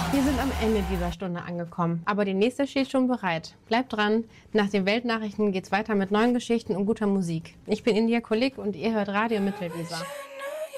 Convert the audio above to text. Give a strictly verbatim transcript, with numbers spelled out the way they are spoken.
Wir sind am Ende dieser Stunde angekommen, aber die nächste steht schon bereit. Bleibt dran, nach den Weltnachrichten geht's weiter mit neuen Geschichten und guter Musik. Ich bin India Kulik und ihr hört Radio Mittelweser.